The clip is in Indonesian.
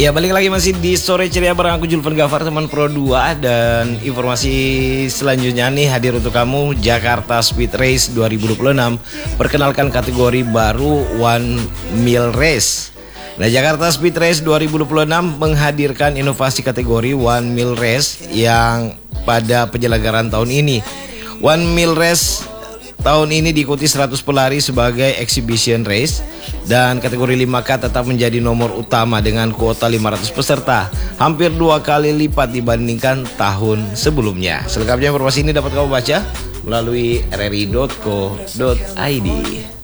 Ya, balik lagi masih di Sore Ceria bareng aku Julvan Gafar, teman Pro 2. Dan informasi selanjutnya nih hadir untuk kamu. Jakarta Speed Race 2026 perkenalkan kategori baru One Mile Race. Nah, Jakarta Speed Race 2026 menghadirkan inovasi kategori One Mile Race yang pada penyelenggaraan tahun ini. One Mile Race tahun ini diikuti 100 pelari sebagai exhibition race, dan kategori 5K tetap menjadi nomor utama dengan kuota 500 peserta, hampir 2 kali lipat dibandingkan tahun sebelumnya. Selengkapnya informasi ini dapat kamu baca melalui rri.co.id.